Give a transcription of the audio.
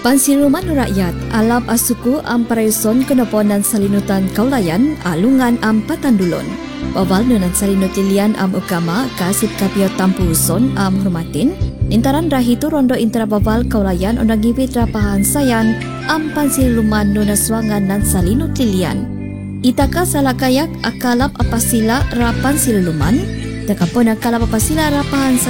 Pansiluman rakyat alap asuku ampareson kenoponan salinutan kaulayan alungan patandulon. Bawal nunan salinutilian ukama kasip kapio tampuson hormatin. Intaran rahitu rondo intera bawal kaulayan onagipit rapahan sayan pansiluman nunaswangan nan salinutilian. Itaka salakayak akalap apasila rapan siluman. Takapon akalap apasila rapahan